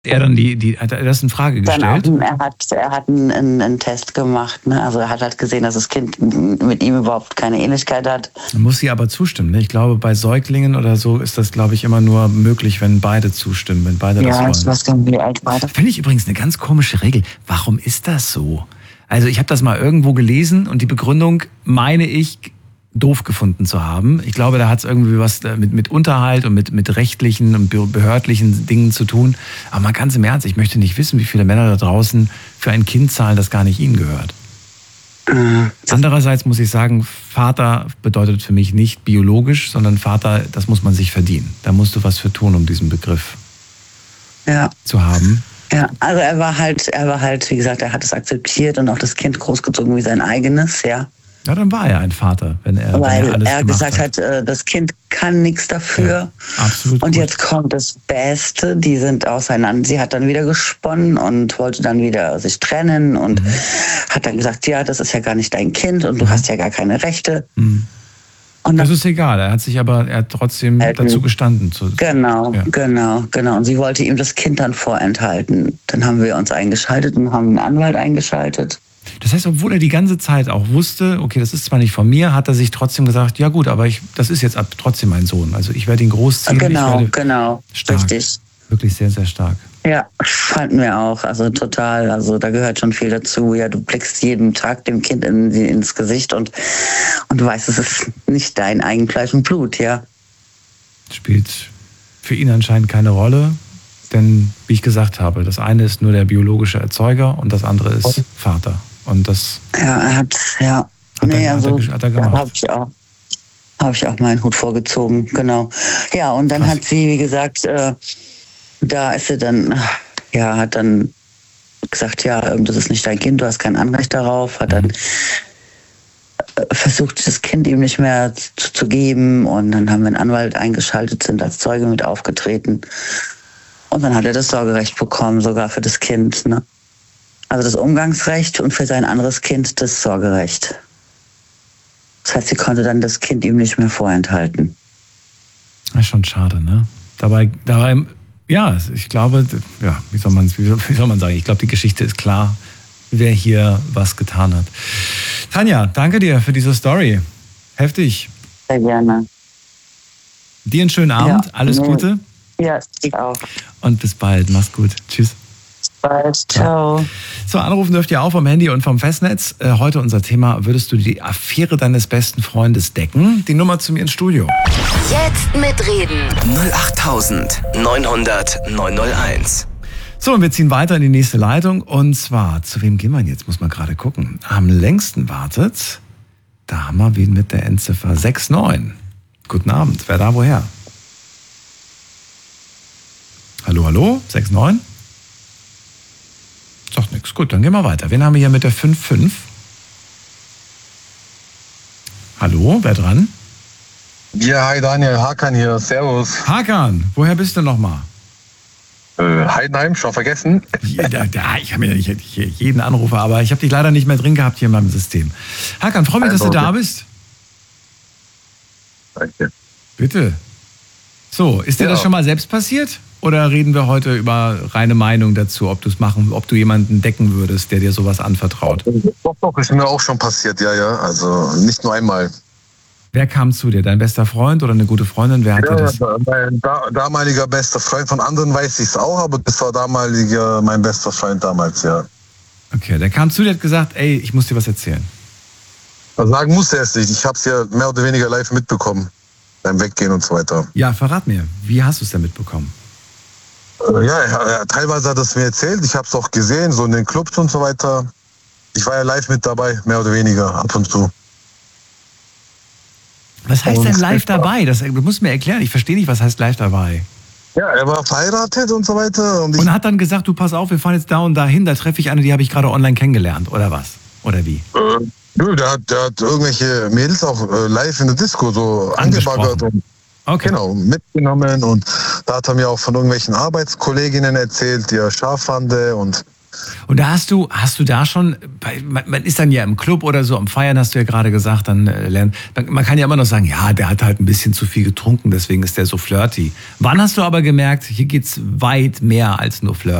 Er dann hat er das in Frage gestellt? Er hat einen Test gemacht. Ne? Also er hat halt gesehen, dass das Kind mit ihm überhaupt keine Ähnlichkeit hat. Man muss sie aber zustimmen. Ne? Ich glaube, bei Säuglingen oder so ist das, glaube ich, immer nur möglich, wenn beide zustimmen, wenn beide das wollen. Ja, ich weiß gar nicht, wie alt beide. Finde ich übrigens eine ganz komische Regel. Warum ist das so? Also ich habe das mal irgendwo gelesen und die Begründung, meine ich, doof gefunden zu haben. Ich glaube, da hat es irgendwie was mit Unterhalt und mit rechtlichen und behördlichen Dingen zu tun. Aber mal ganz im Ernst, ich möchte nicht wissen, wie viele Männer da draußen für ein Kind zahlen, das gar nicht ihnen gehört. Andererseits muss ich sagen, Vater bedeutet für mich nicht biologisch, sondern Vater, das muss man sich verdienen. Da musst du was für tun, um diesen Begriff zu haben. Ja, also er war halt, wie gesagt, er hat es akzeptiert und auch das Kind großgezogen wie sein eigenes, ja. Ja, dann war er ein Vater, wenn er alles er gesagt hat, das Kind kann nichts dafür. Ja, absolut. Und jetzt kommt das Beste, die sind auseinander. Sie hat dann wieder gesponnen und wollte dann wieder sich trennen und hat dann gesagt, ja, das ist ja gar nicht dein Kind und du hast ja gar keine Rechte. Und das ist egal, er hat trotzdem dazu gestanden. Genau. Und sie wollte ihm das Kind dann vorenthalten. Dann haben wir uns eingeschaltet und haben einen Anwalt eingeschaltet. Das heißt, obwohl er die ganze Zeit auch wusste, okay, das ist zwar nicht von mir, hat er sich trotzdem gesagt, ja gut, aber das ist jetzt trotzdem mein Sohn. Also ich werde ihn großziehen. Genau, stark. Richtig. Wirklich sehr, sehr stark. Ja, fanden wir auch. Also total, also da gehört schon viel dazu. Ja, du blickst jeden Tag dem Kind ins Gesicht und du weißt, es ist nicht dein Eigenfleisch und Blut, ja. Spielt für ihn anscheinend keine Rolle. Denn, wie ich gesagt habe, das eine ist nur der biologische Erzeuger und das andere ist Vater. Und das hat er gemacht. Habe ich auch meinen Hut vorgezogen, genau. Ja, und dann hat sie, wie gesagt, da ist sie dann, hat dann gesagt, ja, das ist nicht dein Kind, du hast kein Anrecht darauf, hat dann versucht, das Kind ihm nicht mehr zu geben und dann haben wir einen Anwalt eingeschaltet, sind als Zeuge mit aufgetreten. Und dann hat er das Sorgerecht bekommen, sogar für das Kind. Ne? Also das Umgangsrecht und für sein anderes Kind das Sorgerecht. Das heißt, sie konnte dann das Kind ihm nicht mehr vorenthalten. Das ist schon schade, ne? Dabei, ja, ich glaube, ja, wie soll man sagen? Ich glaube, die Geschichte ist klar, wer hier was getan hat. Tanja, danke dir für diese Story. Heftig. Sehr gerne. Dir einen schönen Abend, alles Gute. Ja, ich auch. Und bis bald. Mach's gut. Tschüss. Bis bald. Ciao. So, anrufen dürft ihr auch vom Handy und vom Festnetz. Heute unser Thema: Würdest du die Affäre deines besten Freundes decken? Die Nummer zu mir ins Studio. Jetzt mitreden. 08900 901. So, und wir ziehen weiter in die nächste Leitung. Und zwar, zu wem gehen wir jetzt? Muss man gerade gucken. Am längsten wartet, da haben wir wen mit der Endziffer 69. Guten Abend. Wer da woher? Hallo, 69? Sagt nichts. Gut, dann gehen wir weiter. Wen haben wir hier mit der 55? Hallo, wer dran? Ja, hi Daniel, Hakan hier, servus. Hakan, woher bist du nochmal? Heidenheim, schon vergessen? Ja, ich habe ja nicht jeden Anrufer, aber ich habe dich leider nicht mehr drin gehabt hier in meinem System. Hakan, freue mich, dass du da bist. Danke. Bitte. So, ist dir das schon mal selbst passiert? Oder reden wir heute über reine Meinung dazu, ob du jemanden decken würdest, der dir sowas anvertraut? Doch, ist mir auch schon passiert, ja. Also nicht nur einmal. Wer kam zu dir? Dein bester Freund oder eine gute Freundin? Wer hatte das? Mein damaliger bester Freund. Von anderen weiß ich es auch, aber das war mein bester Freund damals, ja. Okay, der kam zu dir und hat gesagt, ey, ich muss dir was erzählen. Sagen musste er es nicht. Ich habe es ja mehr oder weniger live mitbekommen. Beim Weggehen und so weiter. Ja, verrat mir. Wie hast du es denn mitbekommen? Ja, teilweise hat er es mir erzählt. Ich habe es auch gesehen, so in den Clubs und so weiter. Ich war ja live mit dabei, mehr oder weniger, ab und zu. Was heißt denn live dabei? Du musst mir erklären. Ich verstehe nicht, was heißt live dabei. Ja, er war verheiratet und so weiter. Und hat dann gesagt, du pass auf, wir fahren jetzt da und dahin, da treffe ich eine, die habe ich gerade online kennengelernt, oder was? Oder wie? Nö, der hat irgendwelche Mädels auch live in der Disco so angebaggert und genau, mitgenommen. Und da hat er mir auch von irgendwelchen Arbeitskolleginnen erzählt, die er scharf fand. Und Und da hast du da schon, man ist dann ja im Club oder so, am Feiern hast du ja gerade gesagt, dann lernt, man kann ja immer noch sagen, ja, der hat halt ein bisschen zu viel getrunken, deswegen ist der so flirty. Wann hast du aber gemerkt, hier geht's weit mehr als nur Flirt?